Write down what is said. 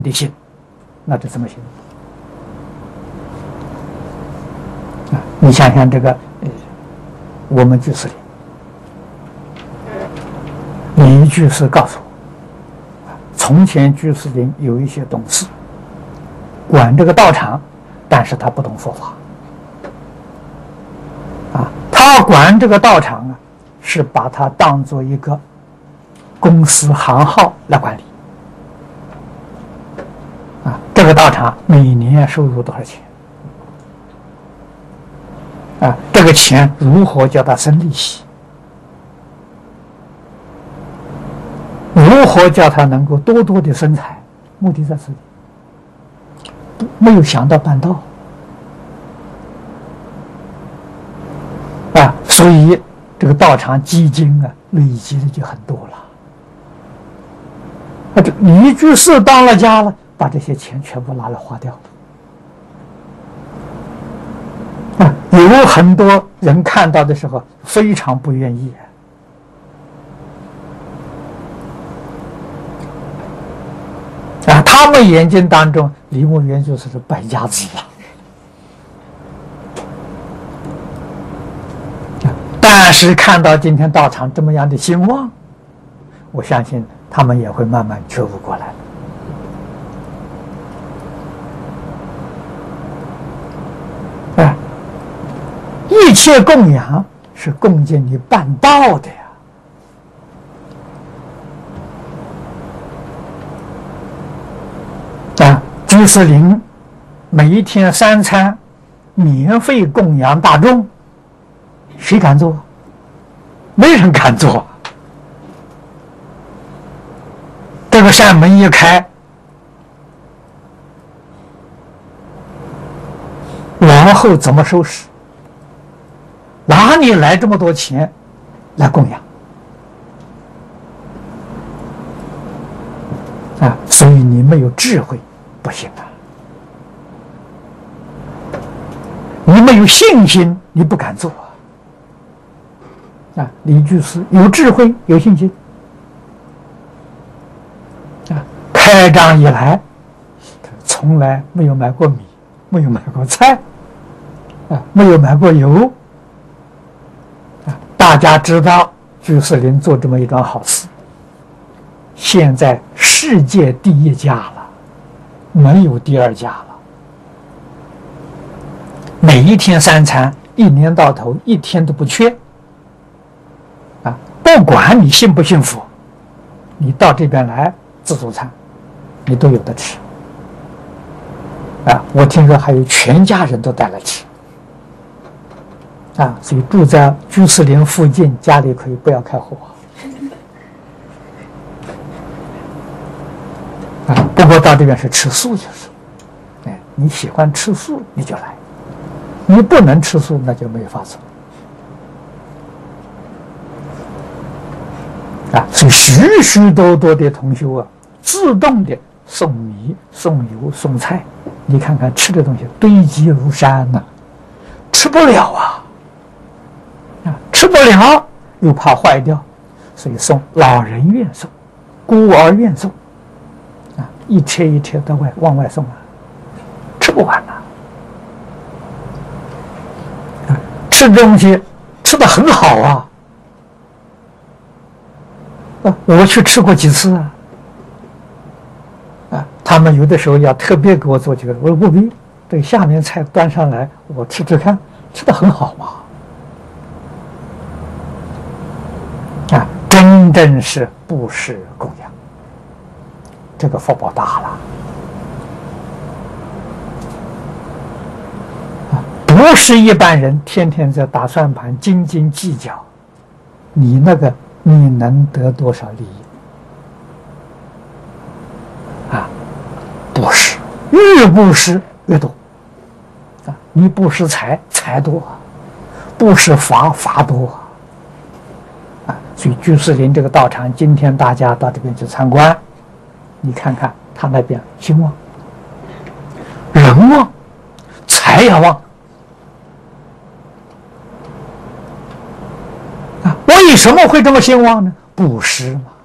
的心，那这怎么行？你想想这个，我们居士林，李居士告诉我，从前居士林有一些董事管这个道场，但是他不懂佛法。他管这个道场啊，是把它当做一个公司行号来管理。这个道场每年收入多少钱？这个钱如何叫它生利息？如何叫它能够多多的生财？目的在这里，没有想到办道。所以这个道场基金累积的就很多了。这李居士当了家了，把这些钱全部拿来花掉了。有很多人看到的时候非常不愿意。他们眼睛当中，李牧原就是败家子了。但是看到今天道场这么样的兴旺，我相信他们也会慢慢觉悟过来。一切供养是供给你办道的呀。居士林每一天3餐免费供养大众，谁敢做？没人敢做。这个扇门一开，往后怎么收拾？哪里来这么多钱来供养？所以你没有智慧不行你没有信心，你不敢做。李居士有智慧有信心。开张以来从来没有买过米，没有买过菜，没有买过油。大家知道居士林做这么一桩好事，现在世界第1家了，没有第2家了。每一天3餐，一年到头一天都不缺。不管你信不信佛，你到这边来自助餐，你都有得吃。我听说还有全家人都带来吃。所以住在居士林附近，家里可以不要开火。不过到这边是吃素就是，你喜欢吃素你就来，你不能吃素那就没有法子。所以许许多多的同修自动的送米、送油、送菜，你看看吃的东西堆积如山吃不了吃不了又怕坏掉，所以送老人院送，孤儿院送，一车一车的往外送吃不完吃东西吃得很好我去吃过几次他们有的时候要特别给我做几个，我说不必，这个下面菜端上来我吃吃看，吃得很好真正是布施供养，这个福报大了不是一般人天天在打算盘斤斤计较，你能得多少利益布施越布施越多你布施财多，布施法多所以居士林这个道场，今天大家到这边去参观，你看看他那边兴旺，人旺，财也旺为什么会这么兴旺呢？布施嘛。